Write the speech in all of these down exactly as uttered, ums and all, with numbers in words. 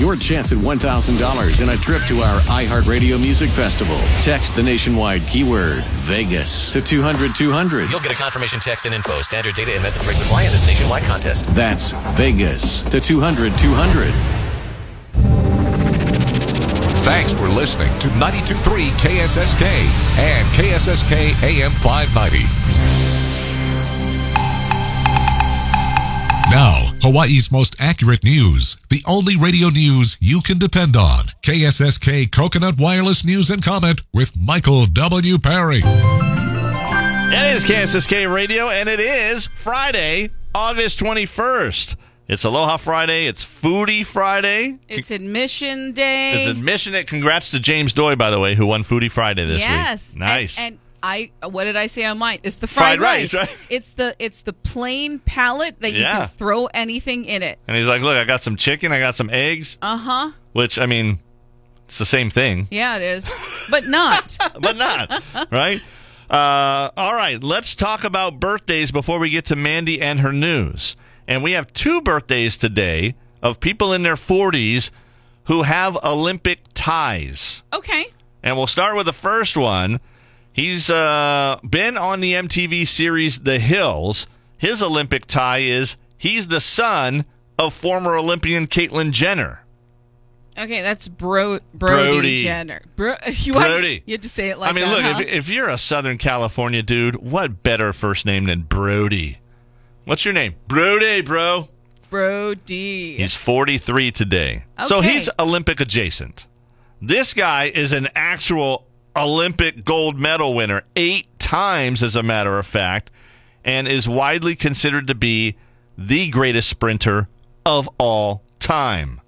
your chance at one thousand dollars and a trip to our iHeartRadio Music Festival. Text the nationwide keyword Vegas to two hundred two hundred. You'll get a confirmation text and info. Standard data and message rates apply in this nationwide contest. That's Vegas to two hundred two hundred. Thanks for listening to ninety-two point three K S S K and K S S K A M five ninety. Now, Hawaii's most accurate news. The only radio news you can depend on. K S S K Coconut Wireless News and Comment with Michael W. Perry. It is K S S K Radio, and it is Friday, August twenty-first. It's Aloha Friday. It's Foodie Friday. It's Admission Day. It's Admission Day. Congrats to James Doy, by the way, who won Foodie Friday this yes. week. Nice. And, and I, what did I say on mine? It's the fried, fried rice. rice. Right? It's the it's the plain palette that you Yeah. can throw anything in it. And he's like, look, I got some chicken. I got some eggs. Uh-huh. Which, I mean, it's the same thing. Yeah, it is. But not. But not. Right? Uh, all right. Let's talk about birthdays before we get to Mandy and her news. And we have two birthdays today of people in their forties who have Olympic ties. Okay. And we'll start with the first one. He's uh, been on the M T V series The Hills. His Olympic tie is he's the son of former Olympian Caitlyn Jenner. Okay, that's Bro- Brody, Brody. Jenner. Bro- you, Brody. You had to say it like I mean, that, look, huh? if, if you're a Southern California dude, what better first name than Brody? What's your name? Brody, bro. Brody. He's forty-three today. So Okay. he's Olympic adjacent. This guy is an actual Olympic gold medal winner, eight times as a matter of fact, and is widely considered to be the greatest sprinter of all time.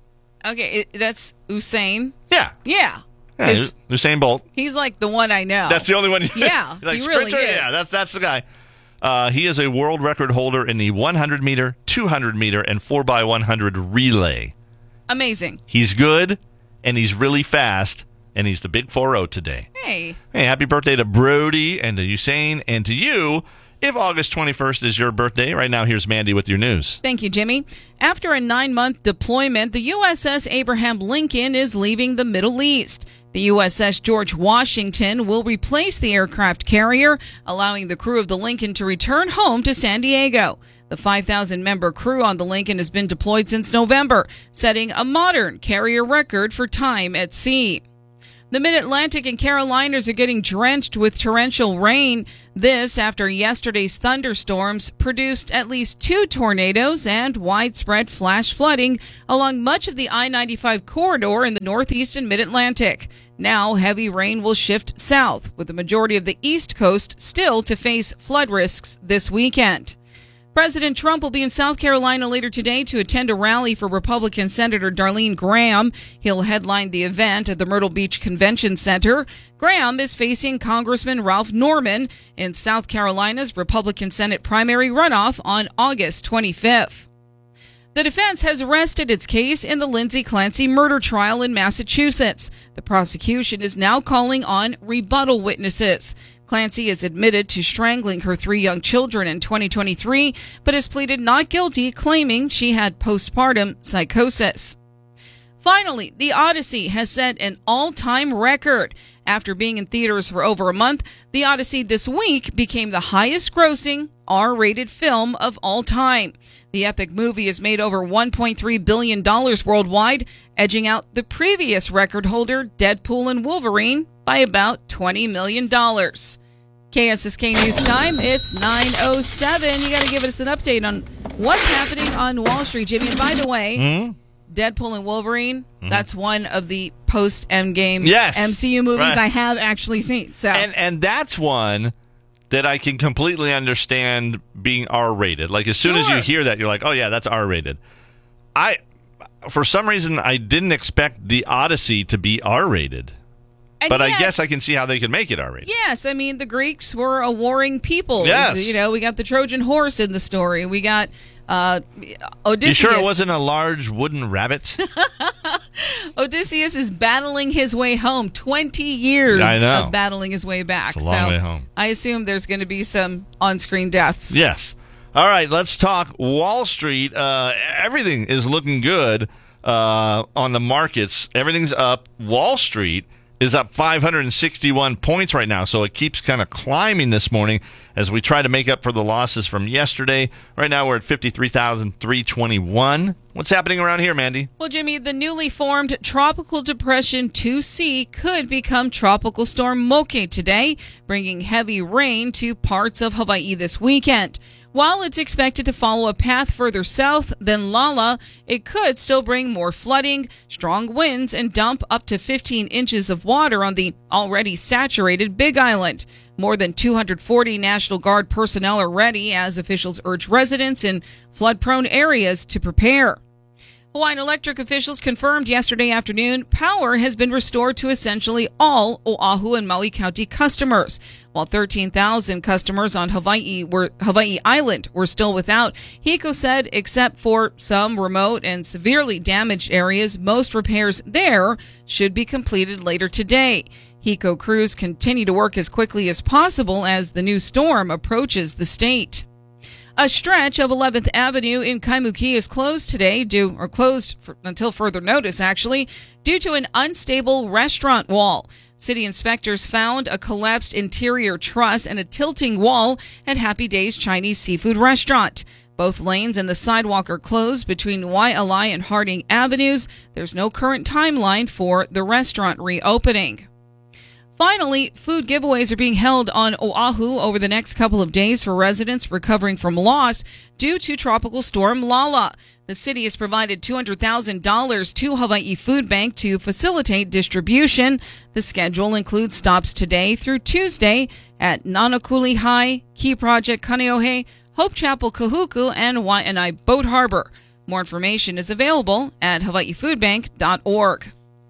Okay, it, that's Usain. Yeah. Yeah. yeah His- Usain Bolt. He's like the one I know. That's the only one. You Yeah, like he really sprinter? is. Yeah, that's that's the guy. Uh, he is a world record holder in the one hundred meter, two hundred meter, and four by one hundred relay. Amazing. He's good, and he's really fast, and he's the big four oh today. Hey. Hey, happy birthday to Brody and to Usain and to you. If August twenty-first is your birthday, right now here's Mandy with your news. Thank you, Jimmy. After a nine-month deployment, the U S S Abraham Lincoln is leaving the Middle East. The U S S George Washington will replace the aircraft carrier, allowing the crew of the Lincoln to return home to San Diego. The five thousand member crew on the Lincoln has been deployed since November, setting a modern carrier record for time at sea. The Mid-Atlantic and Carolinas are getting drenched with torrential rain. This after yesterday's thunderstorms produced at least two tornadoes and widespread flash flooding along much of the I ninety-five corridor in the Northeast and Mid-Atlantic. Now, heavy rain will shift south, with the majority of the East Coast still to face flood risks this weekend. President Trump will be in South Carolina later today to attend a rally for Republican Senator Darlene Graham. He'll headline the event at the Myrtle Beach Convention Center. Graham is facing Congressman Ralph Norman in South Carolina's Republican Senate primary runoff on August twenty-fifth. The defense has rested its case in the Lindsay Clancy murder trial in Massachusetts. The prosecution is now calling on rebuttal witnesses. Clancy has admitted to strangling her three young children in twenty twenty-three, but has pleaded not guilty, claiming she had postpartum psychosis. Finally, The Odyssey has set an all-time record. After being in theaters for over a month, The Odyssey this week became the highest-grossing R-rated film of all time. The epic movie has made over one point three billion dollars worldwide, edging out the previous record holder, Deadpool and Wolverine, by about twenty million dollars. K S S K News Time, it's nine oh seven. You got to give us an update on what's happening on Wall Street, Jimmy. And by the way, Mm-hmm. Deadpool and Wolverine, mm-hmm. that's one of the post-Endgame yes. M C U movies right. I have actually seen. So, And and that's one that I can completely understand being R-rated. Like, as soon sure. as you hear that, you're like, oh, yeah, that's R-rated. I, for some reason, I didn't expect The Odyssey to be R-rated. And but yet, I guess I can see how they could make it R-rated. Yes, I mean, the Greeks were a warring people. Yes. You know, we got the Trojan horse in the story. We got uh, Odysseus. You sure it wasn't a large wooden rabbit? Odysseus is battling his way home. twenty years I know. of battling his way back. It's a long so way home. I assume there's going to be some on-screen deaths. Yes. All right, let's talk Wall Street. Uh, everything is looking good. uh, on the markets. Everything's up. Wall Street is up five hundred sixty-one points right now, so it keeps kind of climbing this morning as we try to make up for the losses from yesterday. Right now we're at fifty-three thousand three hundred twenty-one. What's happening around here, Mandy? Well, Jimmy, the newly formed Tropical Depression two C could become Tropical Storm Moke today, bringing heavy rain to parts of Hawaii this weekend. While it's expected to follow a path further south than Lala, it could still bring more flooding, strong winds, and dump up to fifteen inches of water on the already saturated Big Island. More than two hundred forty National Guard personnel are ready as officials urge residents in flood-prone areas to prepare. Hawaiian Electric officials confirmed yesterday afternoon power has been restored to essentially all Oahu and Maui County customers. While thirteen thousand customers on Hawaii were Hawaii Island were still without, HECO said except for some remote and severely damaged areas, most repairs there should be completed later today. HECO crews continue to work as quickly as possible as the new storm approaches the state. A stretch of eleventh Avenue in Kaimuki is closed today, due or closed for, until further notice, actually, due to an unstable restaurant wall. City inspectors found a collapsed interior truss and a tilting wall at Happy Days Chinese Seafood Restaurant. Both lanes and the sidewalk are closed between Waialae and Harding Avenues. There's no current timeline for the restaurant reopening. Finally, food giveaways are being held on Oahu over the next couple of days for residents recovering from loss due to Tropical Storm Lala. The city has provided two hundred thousand dollars to Hawaii Food Bank to facilitate distribution. The schedule includes stops today through Tuesday at Nanakuli High, Key Project Kaneohe, Hope Chapel Kahuku, and Waianae Boat Harbor. More information is available at hawaii food bank dot org.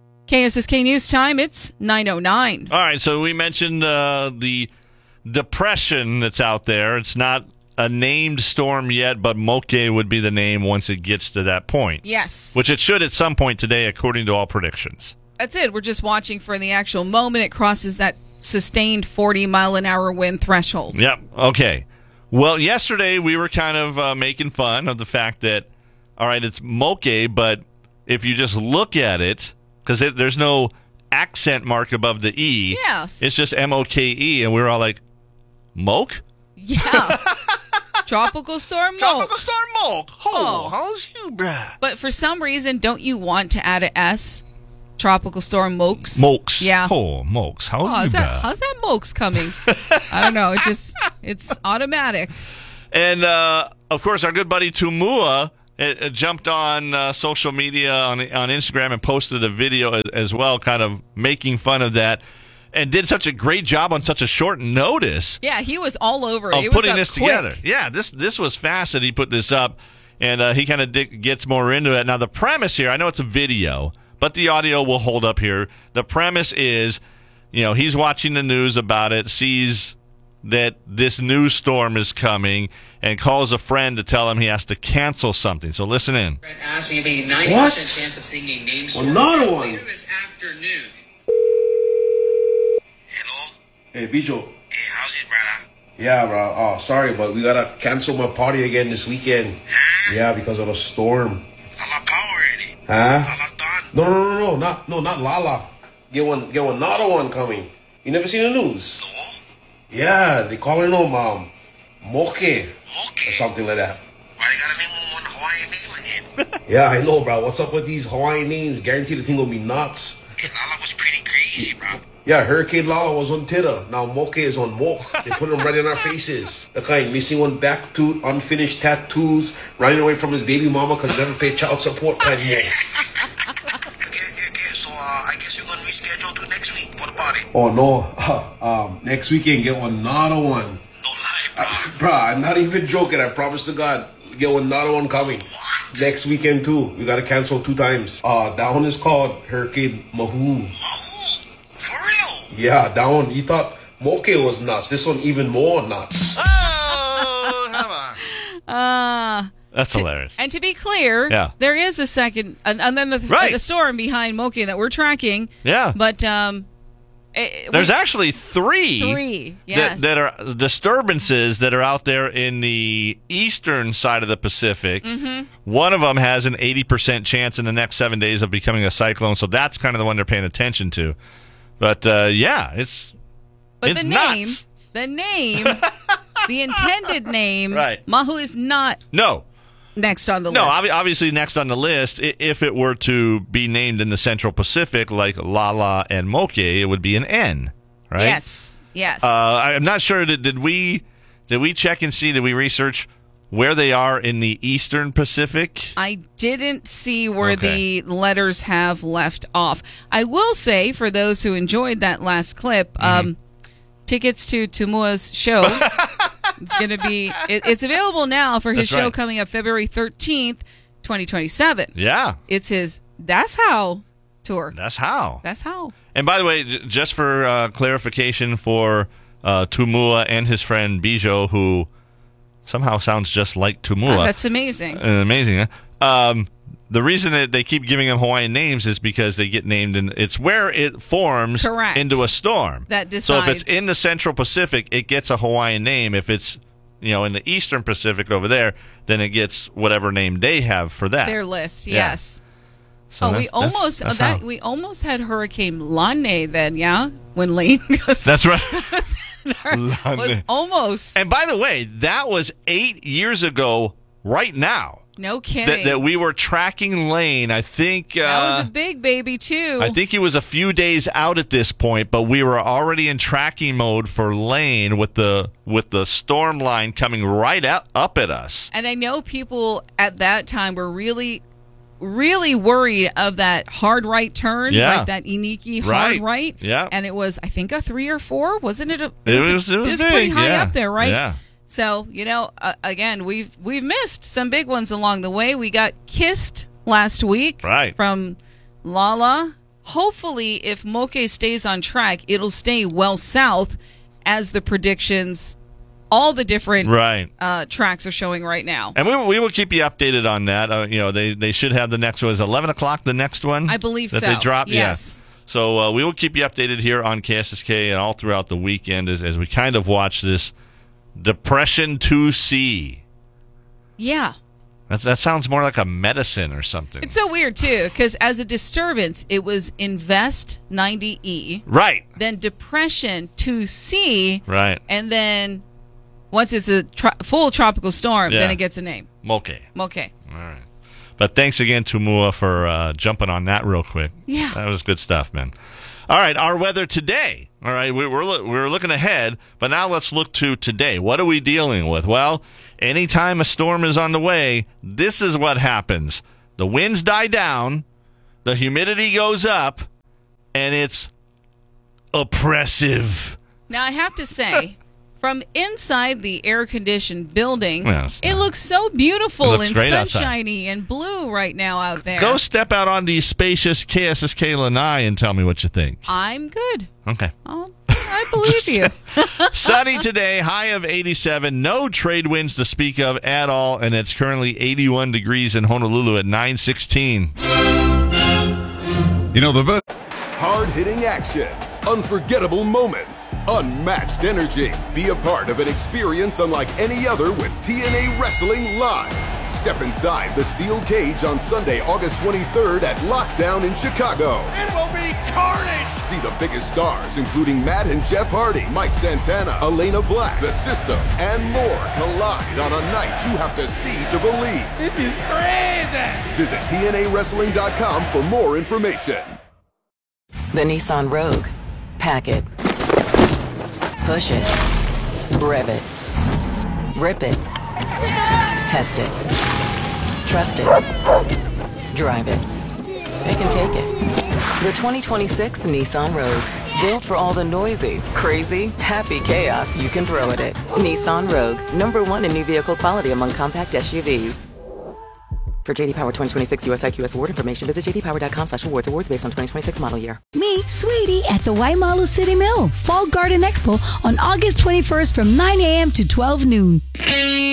K S S K News Time, it's nine oh nine. All right, so we mentioned uh, the depression that's out there. It's not a named storm yet, but Moke would be the name once it gets to that point. Yes. Which it should at some point today, according to all predictions. That's it. We're just watching for the actual moment it crosses that sustained forty mile an hour wind threshold. Yep. Okay. Well, yesterday we were kind of uh, making fun of the fact that, all right, it's Moke, but if you just look at it, because it, there's no accent mark above the E. Yes. It's just M O K E, and we were all like, Moke? Yeah. Tropical Storm Moke. Tropical Storm Moke. Oh, Oh. how's you, bruh? But for some reason, don't you want to add a S? Tropical Storm Mokes. Mokes. Yeah. Oh, Mokes. How's Oh, you, how's that, bruh? how's that Mokes coming? I don't know. It just, it's automatic. And, uh, of course, our good buddy Tumua it, it jumped on uh, social media on on Instagram and posted a video as well, kind of making fun of that, and did such a great job on such a short notice. Yeah, he was all over it. Of It was putting up this quick. together. Yeah, this this was fast that he put this up, and uh, he kind of dig- gets more into it. Now, the premise here, I know it's a video, but the audio will hold up here. The premise is, you know, he's watching the news about it, sees that this new storm is coming, and calls a friend to tell him he has to cancel something. So listen in. Fred asked me, we have a ninety percent chance of seeing a name storm Another one. later this afternoon. Hello? Hey, Bicho. Hey, how's it, brother? Yeah, bro. Oh, sorry, but we gotta cancel my party again this weekend. Huh? Yeah, because of the storm. Lala power already. Huh? Lala done. No, no, no, no, not no, not Lala. Get one, get one, another one coming. You never seen the news? No? Yeah, they calling them um, Moke Okay. or something like that. Why they gotta name him one Hawaiian name again? Yeah, I know, bro. What's up with these Hawaiian names? Guarantee the thing will be nuts. Hey, Lala was pretty crazy, bro. Yeah, Hurricane Lala was on Twitter. Now Moke is on Moke. They put them right in our faces. The kind missing one back tooth, unfinished tattoos, running away from his baby mama because he never paid child support kind Moke. Okay, okay, okay. So, uh, I guess you're gonna reschedule to next week for the party. Oh no, um, next weekend get one, another one. No lie, bro. Bruh, I'm not even joking. I promise to God, get one, another one coming. What? Next weekend too. We gotta cancel two times. Uh, that one is called Hurricane Mahu. Oh, for real? Yeah, that one. You thought Moke was nuts. This one even more nuts. Oh, come on. Uh, That's hilarious. and to be clear, Yeah. there is a second, an- another Right. a storm behind Moke that we're tracking. Yeah. But um, It, There's we, actually three, Three, yes. that, that are disturbances that are out there in the eastern side of the Pacific. Mm-hmm. One of them has an eighty percent chance in the next seven days of becoming a cyclone, so that's kind of the one they're paying attention to. But, uh, yeah, it's, but it's the name, nuts. the name, the intended name, Right. Mahu is not No. next on the No, list. obvi- obviously next on the list, i- if it were to be named in the Central Pacific like Lala and Moke, it would be an N, right? Yes, yes. Uh, I'm not sure. Did, did we did we check and see? Did we research where they are in the Eastern Pacific? I didn't see where Okay. the letters have left off. I will say, for those who enjoyed that last clip, Mm-hmm. um, tickets to Tumua's show. It's going to be. It, it's available now for his That's show right. coming up February thirteenth, twenty twenty-seven. Yeah, It's his That's How tour. that's how. That's how. And by the way, j- just for uh, clarification for uh, Tumua and his friend Bijo, who somehow sounds just like Tumua. Uh, that's amazing. Uh, amazing. Huh? Um, the reason that they keep giving them Hawaiian names is because they get named, and it's where it forms Correct. into a storm. That So if it's decides. in the Central Pacific, it gets a Hawaiian name. If it's you know in the Eastern Pacific over there, then it gets whatever name they have for that. Their list, Yeah. yes. So oh, that's- we that's- almost that's that how. we almost had Hurricane Lane then, yeah, when Lane goes. That's right. was Lane. almost And by the way, that was eight years ago. Right now, no kidding. that, that we were tracking Lane. I think uh, That was a big baby too. I think he was a few days out at this point, but we were already in tracking mode for Lane with the with the storm line coming right up, up at us. And I know people at that time were really, really worried of that hard right turn, Yeah. like that Iniki hard Right. right. Yeah. And it was, I think, a three or four, wasn't it? A, It was, it was, pretty big, high yeah. up there, right? Yeah. So, you know, uh, again, we've we've missed some big ones along the way. We got kissed last week Right. from Lala. Hopefully, if Moke stays on track, it'll stay well south as the predictions, all the different Right. uh, tracks are showing right now. And we, we will keep you updated on that. Uh, you know, they, they should have the next one. Is eleven o'clock the next one? I believe that so. they drop? Yes. Yeah. So uh, we will keep you updated here on K S S K and all throughout the weekend as, as we kind of watch this Depression two C. Yeah. That's, that sounds more like a medicine or something. It's so weird, too, because as a disturbance, it was Invest ninety E, right. then Depression two C, Right. and then once it's a tro- full tropical storm, Yeah. then it gets a name. Moke. Okay. All right. But thanks again to Mua for uh, jumping on that real quick. Yeah. That was good stuff, man. All right, our weather today. All right, we, we're lo- we're looking ahead, but now let's look to today. What are we dealing with? Well, anytime a storm is on the way, this is what happens. The winds die down, the humidity goes up, and it's oppressive. Now, I have to say, from inside the air-conditioned building, Well, it's it not- looks so beautiful It looks and great outside. sunshiny and blue right now out there. Go step out on the spacious K S S K Lanai and tell me what you think. I'm good. Okay. Oh, I believe you. Sunny today, high of eighty-seven. No trade winds to speak of at all, and it's currently eighty-one degrees in Honolulu at nine sixteen. You know, the best. Hard-hitting action, unforgettable moments, unmatched energy. Be a part of an experience unlike any other with T N A Wrestling Live. Step inside the steel cage on Sunday, August twenty-third at Lockdown in Chicago. It will be carnage! See the biggest stars, including Matt and Jeff Hardy, Mike Santana, Elena Black, The System, and more collide on a night you have to see to believe. This is crazy! Visit T N A wrestling dot com for more information. The Nissan Rogue. Pack it. Push it. Rev it. Rip it. Test it. Trust it. Drive it. It can take it. The twenty twenty-six Nissan Rogue. Built for all the noisy, crazy, happy chaos you can throw at it. Nissan Rogue. Number one in new vehicle quality among compact S U Vs. For J D Power twenty twenty-six U S I Q S award information, visit j d power dot com slash awards. Awards based on twenty twenty-six model year. Me, Sweetie, at the Waimalu City Mill Fall Garden Expo on August twenty-first from nine a.m. to twelve noon.